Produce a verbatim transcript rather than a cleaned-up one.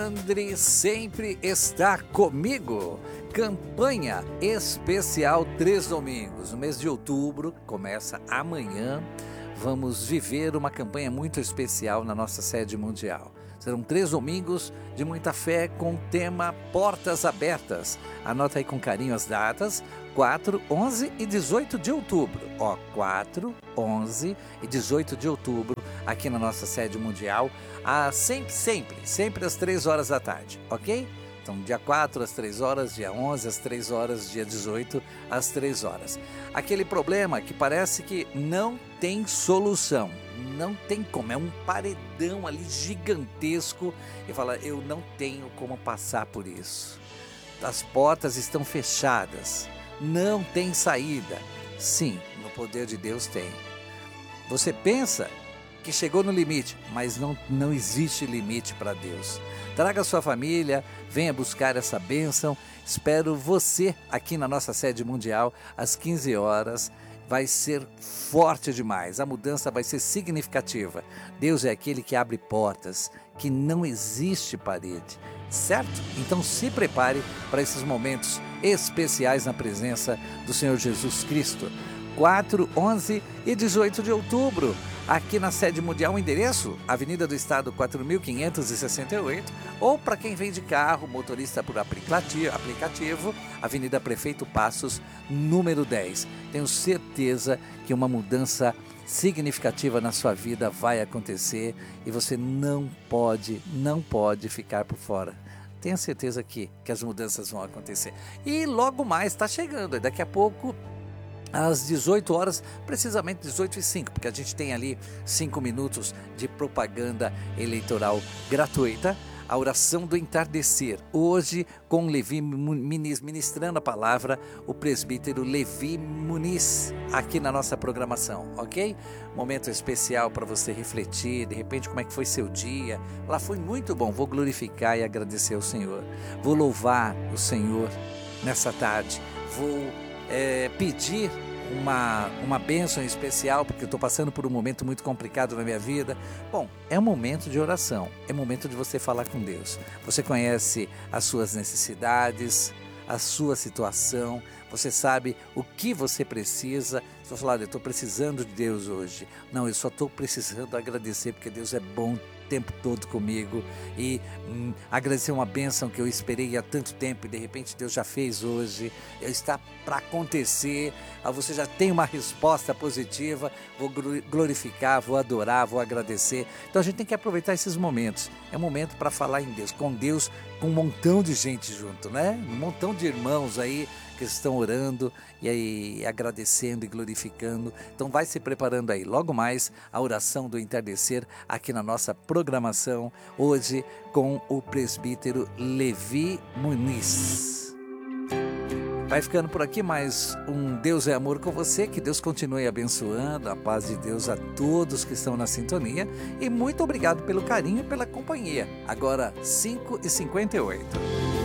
André sempre está comigo. Campanha especial Três Domingos. O mês de outubro começa amanhã. Vamos viver uma campanha muito especial na nossa sede mundial. Serão três domingos de muita fé com o tema Portas Abertas. Anota aí com carinho as datas, quatro, onze e dezoito de outubro. Ó, quatro, onze e dezoito de outubro, aqui na nossa sede mundial, a, sempre, sempre, sempre às três horas da tarde, ok? Então, dia quatro às três horas, dia onze às três horas, dia dezoito às três horas. Aquele problema que parece que não tem solução, não tem como, é um paredão ali gigantesco e fala, eu não tenho como passar por isso. As portas estão fechadas, não tem saída. Sim, no poder de Deus tem. Você pensa que chegou no limite, mas não, não existe limite para Deus. Traga sua família, venha buscar essa bênção. Espero você aqui na nossa sede mundial às quinze horas. Vai ser forte demais, a mudança vai ser significativa. Deus é aquele que abre portas, que não existe parede, certo? Então se prepare para esses momentos especiais na presença do Senhor Jesus Cristo. quatro, onze e dezoito de outubro, aqui na sede mundial, o endereço, Avenida do Estado quatro mil quinhentos e sessenta e oito, ou para quem vem de carro, motorista por aplicativo, aplicativo, Avenida Prefeito Passos, número dez. Tenho certeza que uma mudança significativa na sua vida vai acontecer e você não pode, não pode ficar por fora. Tenha certeza que, que as mudanças vão acontecer. E logo mais está chegando, daqui a pouco, às dezoito horas, precisamente dezoito e cinco, porque a gente tem ali cinco minutos de propaganda eleitoral gratuita. A oração do entardecer, hoje com Levi Muniz, ministrando a palavra, o presbítero Levi Muniz, aqui na nossa programação, ok? Momento especial para você refletir, de repente como é que foi seu dia. Lá foi muito bom, vou glorificar e agradecer ao Senhor. Vou louvar o Senhor nessa tarde, vou é, pedir uma, uma bênção especial, porque eu estou passando por um momento muito complicado na minha vida. Bom, é um momento de oração, é momento de você falar com Deus. Você conhece as suas necessidades, a sua situação, você sabe o que você precisa. Você vai falar, eu estou precisando de Deus hoje. Não, eu só estou precisando agradecer, porque Deus é bom o tempo todo comigo, e hum, agradecer uma bênção que eu esperei há tanto tempo e de repente Deus já fez hoje, está para acontecer, você já tem uma resposta positiva. Vou glorificar, vou adorar, vou agradecer. Então a gente tem que aproveitar esses momentos, é um momento para falar em Deus, com Deus, com um montão de gente junto, né? Um montão de irmãos aí que estão orando e aí agradecendo e glorificando. Então vai se preparando aí, logo mais a oração do entardecer aqui na nossa programação, hoje com o presbítero Levi Muniz. Vai ficando por aqui mais um Deus é Amor com você, que Deus continue abençoando, a paz de Deus a todos que estão na sintonia, e muito obrigado pelo carinho e pela companhia. Agora cinco e cinquenta e oito.